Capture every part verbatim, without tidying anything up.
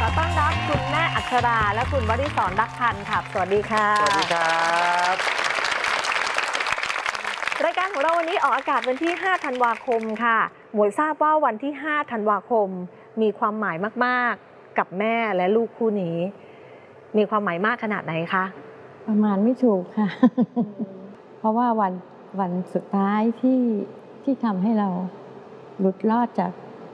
อต้อนรับคุณแม่อัชราและคุณวริศรรักพันธ์ค่ะสวัสดีค่ะสวัสดีครับรายการของเราวันนี้ออกอากาศวันที่ห้าธันวาคมค่ะหมวยทราบว่าวันที่ห้าธันวาคมมีความหมายมากๆกับแม่และลูกคู่นี้มีความหมายมากขนาดไหนคะประมาณไม่ถูกค่ะ เพราะว่าวันวันสุดท้ายที่ที่ทำให้เราหลุดรอดจาก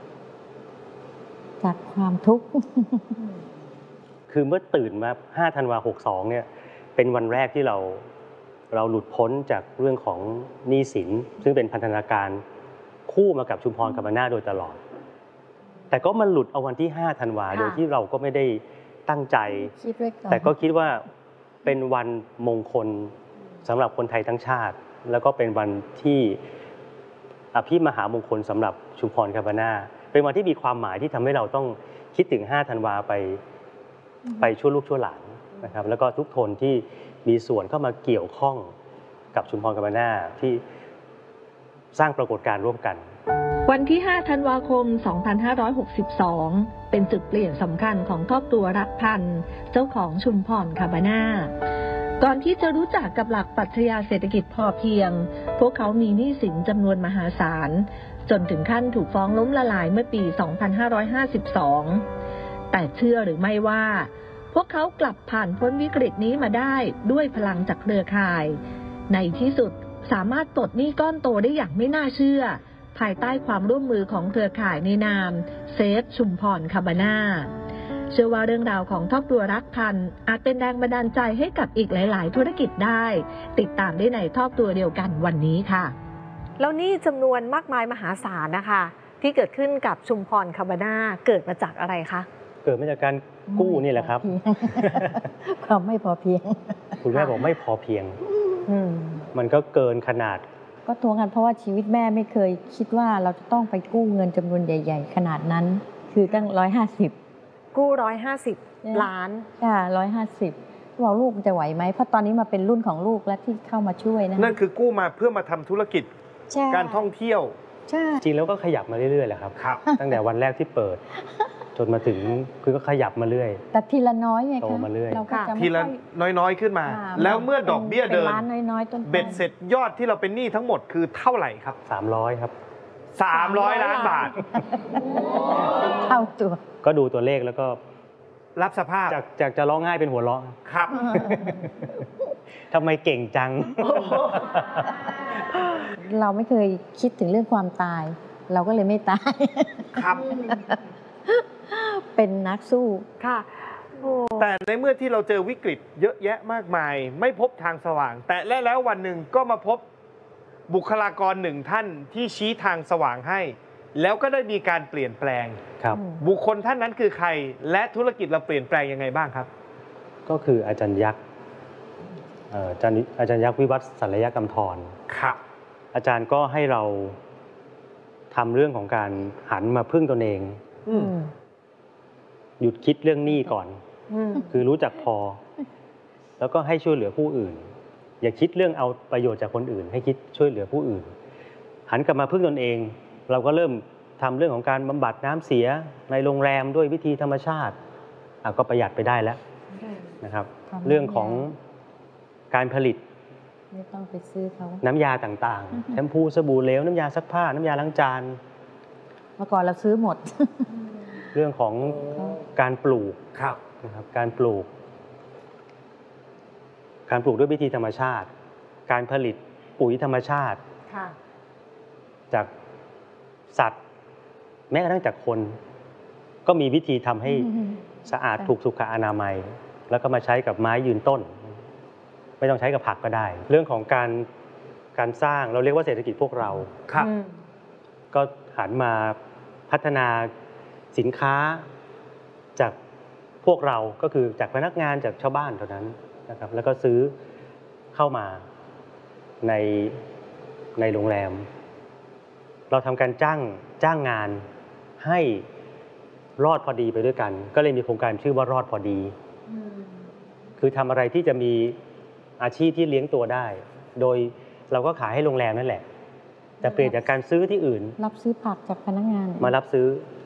จากความทุกข์คือเมื่อตื่นมาห้าธันวาคมหกสิบสองเนี่ยเป็นวันแรกที่เราเราหลุดพ้นจากเรื่องของหนี้สินซึ่งเป็นพันธนาการคู่มากับชุมพรกับบรรณาโดยตลอดแต่ก็มาหลุดเอาวันที่ห้าธันวาโดยที่เราก็ไม่ได้ตั้งใจแต่ก็คิดว่าเป็นวันมงคลสำหรับคนไทยทั้งชาติแล้วก็เป็นวันที่อภิมหามงคลสำหรับชุมพรกับบรรณาเป็นวันที่มีความหมายที่ทำให้เราต้องคิดถึงห้าธันวาไปไปชั่วลูกชั่วหลานนะครับแล้วก็ทุกคนที่มีส่วนเข้ามาเกี่ยวข้องกับชุมพรกับบรรณาที่สร้างปรากฏการณ์ร่วมกันวันที่ห้าธันวาคมสองพันห้าร้อยหกสิบสองเป็นจุดเปลี่ยนสำคัญของครอบครัวรักพันธ์เจ้าของชุมพรคาบาน่าก่อนที่จะรู้จักกับหลักปรัชญาเศรษฐกิจพอเพียงพวกเขามีหนี้สินจำนวนมหาศาลจนถึงขั้นถูกฟ้องล้มละลายเมื่อปี สองพันห้าร้อยห้าสิบสอง แต่เชื่อหรือไม่ว่าพวกเขากลับผ่านพ้นวิกฤตนี้มาได้ด้วยพลังจากเครือข่ายในที่สุดสามารถปลดหนี้ก้อนโตได้อย่างไม่น่าเชื่อภายใต้ความร่วมมือของเครือข่ายในนามเซฟชุมพรคาบาน่าเชื่อว่าเรื่องราวของครอบครัวรักพันธ์อาจเป็นแรงบันดาลใจให้กับอีกหลายๆธุรกิจได้ติดตามได้ในครอบครัวเดียวกันวันนี้ค่ะแล้วนี่จำนวนมากมายมหาศาลนะคะที่เกิดขึ้นกับชุมพรคาบาน่าเกิดมาจากอะไรคะเกิดมาจากการกู้นี่แหละครับความไม่พอเพียงคุณแม่บอกไม่พอเพียงมันก็เกินขนาดก็ทวงกันเพราะว่าชีวิตแม่ไม่เคยคิดว่าเราจะต้องไปกู้เงินจำนวนใหญ่ๆขนาดนั้นคือตั้งร้อยห้าสิบกู้ร้อยห้าสิบล้านค่ะร้อยห้าสิบว่าลูกจะไหวไหมเพราะตอนนี้มาเป็นรุ่นของลูกแล้วที่เข้ามาช่วยนะนั่นคือกู้มาเพื่อมาทำธุรกิจการท่องเที่ยวใช่จริงแล้วก็ขยับมาเรื่อยๆแหละครับตั้งแต่วันแรกที่เปิดจนมาถึงคือก็ขยับมาเรื่อยแต่ทีละน้อยไงคะโตมาเรื่อยทีละน้อยๆขึ้นมาแล้วเมื่อดอกเบี้ยเดินน้อยๆต้นเบ็ดเสร็จยอดที่เราเป็นหนี้ทั้งหมดคือเท่าไหร่ครับสามร้อยครับสามร้อยล้านบาทเท่าตัวก็ดูตัวเลขแล้วก็รับสภาพจากจากจะร้องไห้เป็นหัวเราะครับทำไมเก่งจังเราไม่เคยคิดถึงเรื่องความตายเราก็เลยไม่ตายครับเป็นนักสู้ค่ะแต่ในเมื่อที่เราเจอวิกฤตเยอะแยะมากมายไม่พบทางสว่างแต่และแล้ววันหนึ่งก็มาพบบุคลากรหนึ่งท่านที่ชี้ทางสว่างให้แล้วก็ได้มีการเปลี่ยนแปลงครับบุคคลท่านนั้นคือใครและธุรกิจเราเปลี่ยนแปลงยังไงบ้างครับก็คืออาจารย์ยักษ์อาจารย์อาจารย์ยักษ์วิวัฒน์ศัลยกรรมธรครับอาจารย์ก็ให้เราทำเรื่องของการหันมาพึ่งตนเองหยุดคิดเรื่องหนี้ก่อนคือรู้จักพอแล้วก็ให้ช่วยเหลือผู้อื่นอย่าคิดเรื่องเอาประโยชน์จากคนอื่นให้คิดช่วยเหลือผู้อื่นหันกลับมาพึ่งตนเองเราก็เริ่มทำเรื่องของการบำบัดน้ำเสียในโรงแรมด้วยวิธีธรรมชาติก็ประหยัดไปได้แล้วนะครับเรื่องของการผลิตไม่ต้องไปซื้อเขาน้ำยาต่างๆแชมพูสบู่เหลวน้ำยาซักผ้าน้ำยาล้างจานเมื่อก่อนเราซื้อหมดเรื่องของการปลูกนะครับการปลูกการปลูกด้วยวิธีธรรมชาติการผลิตปุ๋ยธรรมชาติจากสัตว์แม้กระทั่งจากคนก็มีวิธีทำให้สะอาดถูกสุขอนามัยแล้วก็มาใช้กับไม้ยืนต้นไม่ต้องใช้กับผักก็ได้เรื่องของการการสร้างเราเรียกว่าเศรษฐกิจพวกเราครับก็หันมาพัฒนาสินค้าจากพวกเราก็คือจากพนักงานจากชาวบ้านเท่านั้นนะครับแล้วก็ซื้อเข้ามาในในโรงแรมเราทำการจ้างจ้างงานให้รอดพอดีไปด้วยกันก็เลยมีโครงการชื่อว่ารอดพอดีคือทำอะไรที่จะมีอาชีพที่เลี้ยงตัวได้โดยเราก็ขายให้โรงแรมนั่นแหละแต่เปลี่ยนจากการซื้อที่อื่นรับซื้อผักจากพนักงานมารับซื้อ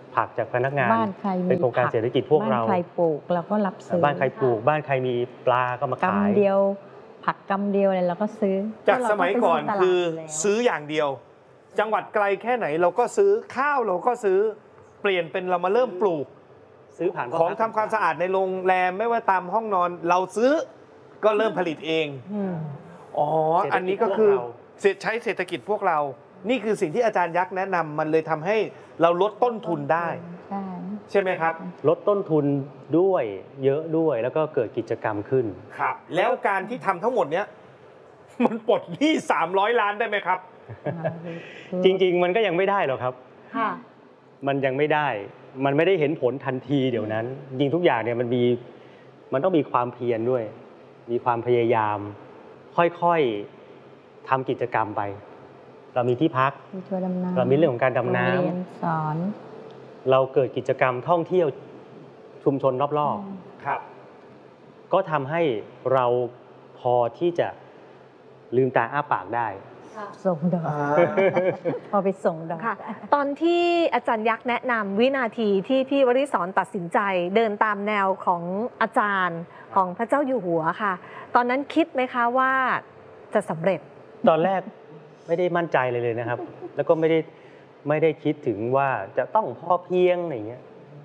ผักจากพนักงานบ้านใครมีเป็นโครงการเศรษฐกิจพวกเราบ้านใครปลูกเราก็รับซื้อบ้านใครปลูกบ้านใครมีปลาก็มาขายกำเดียวผักกำเดียวอะไรเราก็ซื้อจากสมัยก่อนเพราะเราก็ไปคือตลาดแล้วซื้ออย่างเดียว จังหวัดไกลแค่ไหนเราก็ซื้อข้าวเราก็ซื้อเปลี่ยนเป็นเรามาเริ่มปลูกซื้อผ่านของทำความสะอาดในโรงแรมไม่ว่าตามห้องนอน เราซื้อก็เริ่มผลิตเองอืมอ๋อ อันนี้ก็คือใช้เศรษฐกิจพวกเรา นี่คือสิ่งที่อาจารย์ยักษ์แนะนำมันเลยทำให้เราลดต้นทุนได้ใช่ใช่ไหมครับลดต้นทุนด้วยเยอะด้วยแล้วก็เกิดกิจกรรมขึ้นครับ แล้วการที่ทำทั้งหมดเนี้ยมันปลดหนี้สามร้อยล้านได้ไหมครับจริง ๆ มันก็ยังไม่ได้หรอกครับค่ะมันยังไม่ได้ มันไม่ได้เห็นผลทันทีเดี๋ยวนั้น จริงทุกอย่างเนี่ยมันมีมันต้องมีความเพียรด้วย มีความพยายาม ค่อยๆทำกิจกรรมไป เรามีที่พักมีทัวร์ดำน้ำเรามีเรื่องของการดำน้ำโรงเรียนสอนเราเกิดกิจกรรมท่องเที่ยวชุมชนรอบครับๆ ก็ทำให้เราพอที่จะลืมตาอ้าปากได้ส่งดอก พอไปส่งดอกค่ะ ตอนที่อาจารย์ยักษ์แนะนำวินาทีที่พี่วริศรตัดสินใจเดินตามแนวของอาจารย์ของพระเจ้าอยู่หัวค่ะ ตอนนั้นคิดไหมคะว่าจะสำเร็จตอนแรกไม่ได้มั่นใจเลยเลยนะครับ แล้วก็ไม่ได้ไม่ได้คิดถึงว่าจะต้องพอเพียงอะไรเงี้ย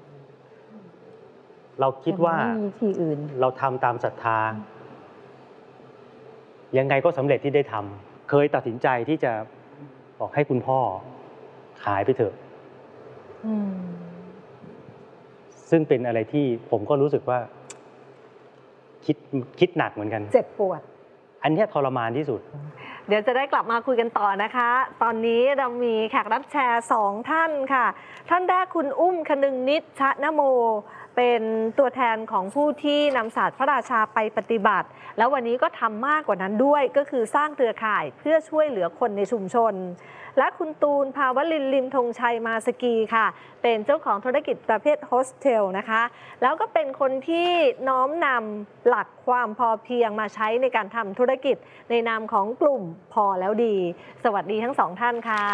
เราคิดว่าไม่มีที่อื่นเราทำตามศรัทธา ยังไงก็สำเร็จที่ได้ทำ เคยตัดสินใจที่จะบอกให้คุณพ่อขายไปเถอะอืมซึ่งเป็นอะไรที่ผมก็รู้สึกว่า คิดคิดหนักเหมือนกันเจ็บปวดอันเนี้ยทรมานที่สุดเดี๋ยวจะได้กลับมาคุยกันต่อนะคะ ตอนนี้เรามีแขกรับแชร์สองท่านค่ะ ท่านแรกคุณอุ้มคนึงนิจชะนโม เป็นตัวแทนของผู้ที่นำศาสตร์พระราชาไปปฏิบัติ แล้ววันนี้ก็ทำมากกว่านั้นด้วย ก็คือสร้างเครือข่ายเพื่อช่วยเหลือคนในชุมชน และคุณตูนภาวลินลิมธงชัยมาสกีค่ะ เป็นเจ้าของธุรกิจประเภทโฮสเทลนะคะ แล้วก็เป็นคนที่น้อมนำหลักความพอเพียงมาใช้ในการทำธุรกิจในนามของกลุ่มพอแล้วดี สวัสดีทั้งสองท่านค่ะ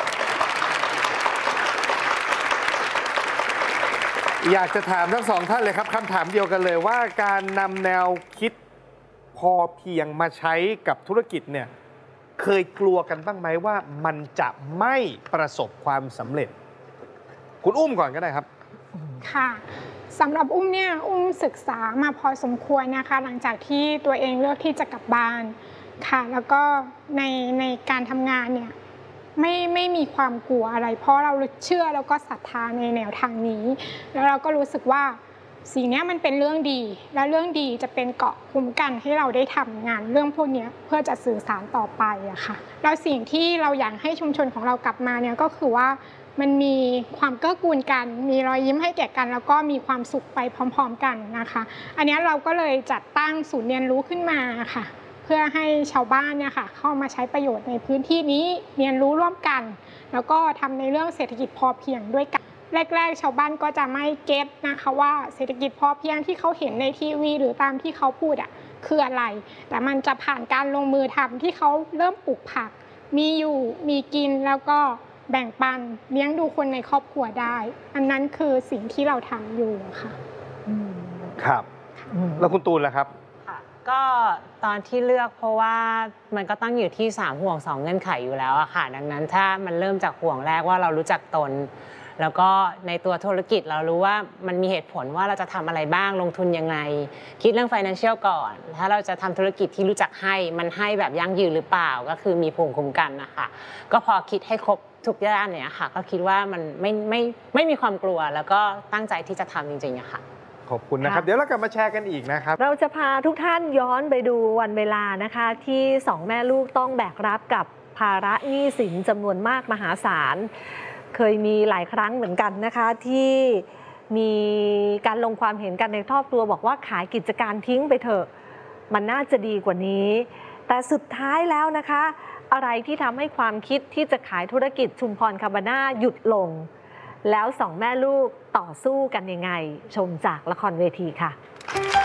อยากจะถามทั้งสองท่านเลยครับคำถามเดียวกันเลยว่าการนำแนวคิดพอเพียงมาใช้กับธุรกิจเนี่ยเคยกลัวกันบ้างไหมว่ามันจะไม่ประสบความสำเร็จ คุณอุ้มก่อนก็ได้ครับค่ะสำหรับอุ้มเนี่ยอุ้มศึกษามาพอสมควรนะคะหลังจากที่ตัวเองเลือกที่จะกลับบ้านค่ะแล้วก็ในในการทำงานเนี่ยไม่ไม่มีความกลัวอะไร เพราะเราเชื่อแล้วก็ศรัทธาในแนวทางนี้ แล้วเราก็รู้สึกว่าสิ่งนี้มันเป็นเรื่องดีและเรื่องดีจะเป็นเกราะคุ้มกันให้เราได้ทำงานเรื่องพวกนี้เพื่อจะสื่อสารต่อไปอะค่ะแล้วสิ่งที่เราอยากให้ชุมชนของเรากลับมาเนี่ยก็คือว่ามันมีความเกื้อกูลกันมีรอยยิ้มให้แก่กันแล้วก็มีความสุขไปพร้อมๆกันนะคะอันนี้เราก็เลยจัดตั้งศูนย์เรียนรู้ขึ้นมาค่ะเพื่อให้ชาวบ้านเนี่ยค่ะเข้ามาใช้ประโยชน์ในพื้นที่นี้เรียนรู้ร่วมกันแล้วก็ทำในเรื่องเศรษฐกิจพอเพียงด้วยกันแรกๆชาวบ้านก็จะไม่เก็ตนะคะว่าเศรษฐกิจพอเพียงที่เขาเห็นในทีวีหรือตามที่เขาพูดอ่ะคืออะไรแต่มันจะผ่านการลงมือทำที่เขาเริ่มปลูกผักมีอยู่มีกินแล้วก็แบ่งปันเลี้ยงดูคนในครอบครัวได้อันนั้นคือสิ่งที่เราทำอยู่ค่ะครับแล้วคุณตูนล่ะครับค่ะก็ตอนที่เลือกเพราะว่ามันก็ตั้งอยู่ที่สามห่วงสองเงื่อนไขอยู่แล้วอะค่ะดังนั้นถ้ามันเริ่มจากห่วงแรกว่าเรารู้จักตนแล้วก็ในตัวธุรกิจเรารู้ว่ามันมีเหตุผลว่าเราจะทำอะไรบ้างลงทุนยังไงคิดเรื่อง financial ก่อนถ้าเราจะทำธุรกิจที่รู้จักให้มันให้แบบยั่งยืนหรือเปล่าก็คือมีภูมิคุ้มกันนะคะก็พอคิดให้ครบทุกด้านเนี่ยค่ะก็คิดว่ามันไม่ไม่ไม่มีความกลัวแล้วก็ตั้งใจที่จะทำจริงๆอะค่ะขอบคุณนะครับเดี๋ยวเรากลับมาแชร์กันอีกนะครับเราจะพาทุกท่านย้อนไปดูวันเวลานะคะที่สองแม่ลูกต้องแบกรับกับภาระหนี้สินจำนวนมากมหาศาลเคยมีหลายครั้งเหมือนกันนะคะที่มีการลงความเห็นกันในครอบครัวบอกว่าขายกิจการทิ้งไปเถอะมันน่าจะดีกว่านี้แต่สุดท้ายแล้วนะคะอะไรที่ทำให้ความคิดที่จะขายธุรกิจชุมพรคาบาน่าหยุดลงแล้วสองแม่ลูกต่อสู้กันยังไงชมจากละครเวทีค่ะ